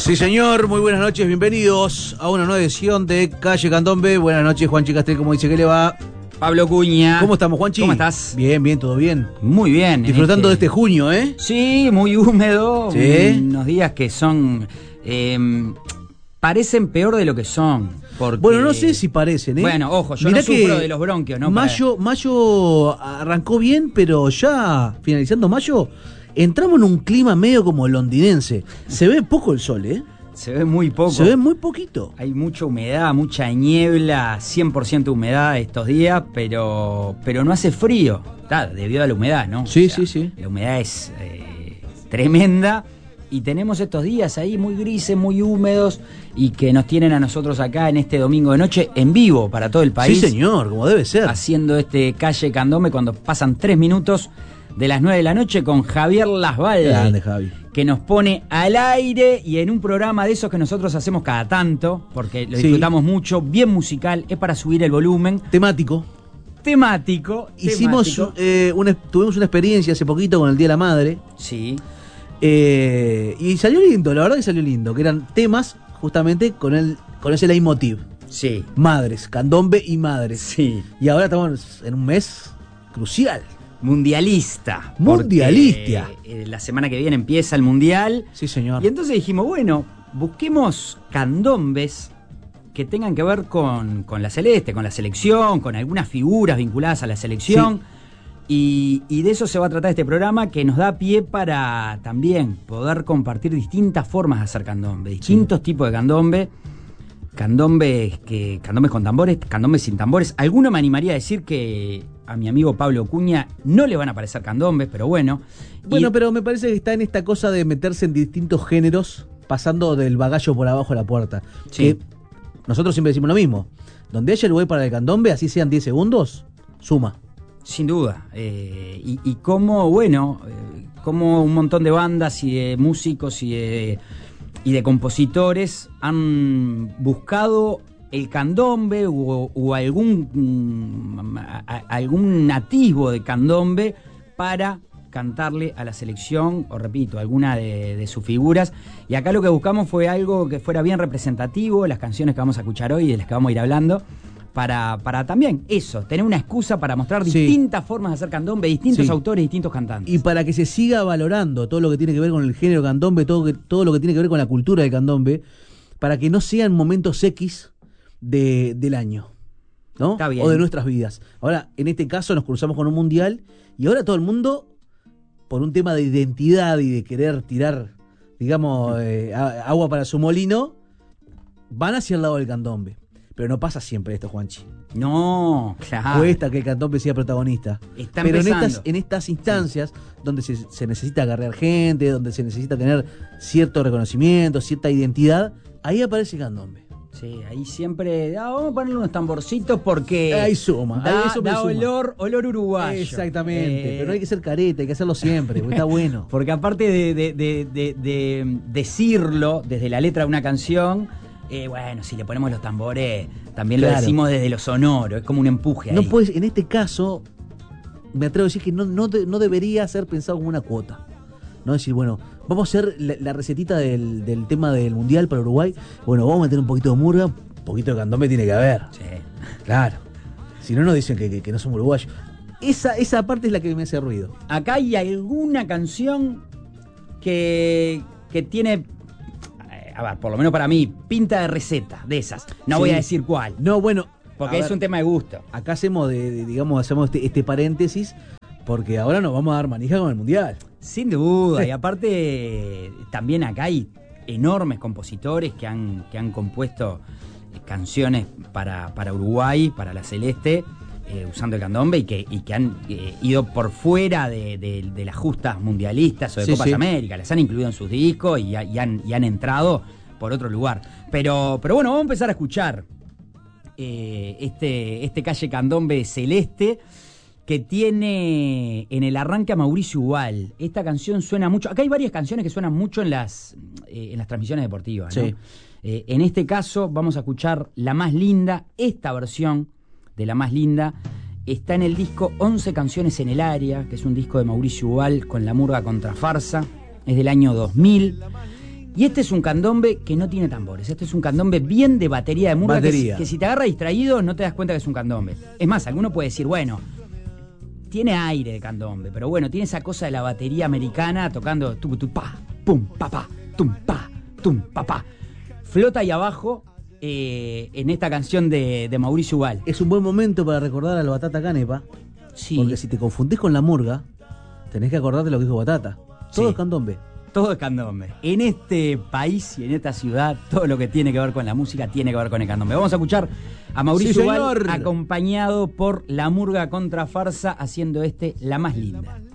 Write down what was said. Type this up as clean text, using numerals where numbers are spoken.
Sí, señor, muy buenas noches, bienvenidos a una nueva edición de Calle Candombe. Buenas noches, Juanchi Castel, ¿cómo dice que le va? Pablo Cuña. ¿Cómo estamos, Juanchi? ¿Cómo estás? Bien, bien, todo bien. Muy bien. Disfrutando de este junio, ¿eh? Sí, muy húmedo. Sí. Unos días que son... parecen peor de lo que son. Porque... Bueno, no sé si parecen, ¿eh? Bueno, ojo, yo Mirá no sufro de los bronquios, ¿no? Mayo arrancó bien, pero ya finalizando mayo, entramos en un clima medio como londinense. Se ve poco el sol, ¿eh? Se ve muy poco. Se ve muy poquito. Hay mucha humedad, mucha niebla, 100% humedad estos días, pero no hace frío. Está debido a la humedad, ¿no? Sí, o sea, sí. La humedad es tremenda y tenemos estos días ahí muy grises, muy húmedos y que nos tienen a nosotros acá en este domingo de noche en vivo para todo el país. Sí, señor, como debe ser. Haciendo este Calle Candombe cuando pasan 3 minutos de las 9 de la noche con Javier Lasvalde. Grande, Javi. Que nos pone al aire y en un programa de esos que nosotros hacemos cada tanto, porque lo disfrutamos mucho, bien musical, es para subir el volumen. Temático. Hicimos, tuvimos una experiencia hace poquito con el Día de la Madre. Sí. Y salió lindo, la verdad que salió lindo, que eran temas justamente con ese leitmotiv. Sí. Madres, candombe y madres. Sí. Y ahora estamos en un mes crucial. Mundialista. Mundialista. La semana que viene empieza el mundial. Sí, señor. Y entonces dijimos, bueno, busquemos candombes que tengan que ver con la Celeste, con la selección, con algunas figuras vinculadas a la selección. Sí. Y de eso se va a tratar este programa, que nos da pie para también poder compartir distintas formas de hacer candombe, distintos tipos de candombe. Candombes con tambores, candombes sin tambores. Alguno me animaría a decir que a mi amigo Pablo Cuña no le van a parecer candombes, pero bueno. Bueno, pero me parece que está en esta cosa de meterse en distintos géneros, pasando del bagallo por abajo de la puerta. Sí. Que nosotros siempre decimos lo mismo. Donde haya lugar para el candombe, así sean 10 segundos, suma. Sin duda. Y como, bueno, como un montón de bandas y de músicos y de compositores han buscado el candombe o algún atisbo de candombe para cantarle a la selección, o repito, alguna de sus figuras. Y acá lo que buscamos fue algo que fuera bien representativo, las canciones que vamos a escuchar hoy y de las que vamos a ir hablando, para también eso, tener una excusa para mostrar distintas formas de hacer candombe, distintos autores, distintos cantantes. Y para que se siga valorando todo lo que tiene que ver con el género candombe, todo lo que tiene que ver con la cultura del candombe, para que no sean momentos X del año, ¿no? Está bien. O de nuestras vidas. Ahora, en este caso nos cruzamos con un mundial y ahora todo el mundo, por un tema de identidad y de querer tirar, digamos, agua para su molino, van hacia el lado del candombe. Pero no pasa siempre esto, Juanchi. No, claro. Cuesta que el candombe sea protagonista. Está pero empezando. en estas instancias, donde se necesita agarrar gente, donde se necesita tener cierto reconocimiento, cierta identidad, ahí aparece el candombe. Sí, ahí siempre vamos a ponerle unos tamborcitos porque ahí suma, da olor uruguayo. Exactamente, pero no hay que ser careta, hay que hacerlo siempre, porque está bueno. Porque aparte de decirlo desde la letra de una canción, bueno, si le ponemos los tambores, también lo decimos desde lo sonoro, es como un empuje ahí. No puedes, en este caso, me atrevo a decir que no debería ser pensado como una cuota. No decir, bueno, vamos a hacer la recetita del tema del mundial para Uruguay. Bueno, vamos a meter un poquito de murga, un poquito de candombe tiene que haber. Sí. Claro. Si no, nos dicen que no somos uruguayos. Esa parte es la que me hace ruido. Acá hay alguna canción que tiene, a ver, por lo menos para mí, pinta de receta de esas. No voy a decir cuál. No, bueno. Porque es un tema de gusto. Acá hacemos hacemos este paréntesis, porque ahora nos vamos a dar manija con el mundial. Sin duda, y aparte también acá hay enormes compositores que han compuesto canciones para Uruguay, para la Celeste, usando el candombe y que han ido por fuera de las justas mundialistas o de Copas América, las han incluido en sus discos y han entrado por otro lugar. Pero bueno, vamos a empezar a escuchar este Calle Candombe Celeste, que tiene en el arranque a Mauricio Ubal. Esta canción suena mucho. Acá hay varias canciones que suenan mucho en las transmisiones deportivas, ¿no? Sí. En este caso vamos a escuchar La Más Linda. Esta versión de La Más Linda está en el disco 11 canciones en el área, que es un disco de Mauricio Ubal con la murga Contrafarsa. Es del año 2000. Y este es un candombe que no tiene tambores. Este es un candombe bien de batería de murga. Que si te agarra distraído no te das cuenta que es un candombe. Es más, alguno puede decir, bueno, tiene aire de candombe, pero bueno, tiene esa cosa de la batería americana tocando tu pa, pum, pa, pa, tum, pa, tum, pa, pa. Flota ahí abajo en esta canción de Mauricio Ubal. Es un buen momento para recordar al Batata Canepa. Sí. Porque si te confundís con la murga, tenés que acordarte lo que dijo Batata. Todo Sí. es candombe. Todo es candombe. En este país y en esta ciudad, todo lo que tiene que ver con la música tiene que ver con el candombe. Vamos a escuchar a Mauricio Ubal, acompañado por la murga Contrafarsa, haciendo La Más Linda.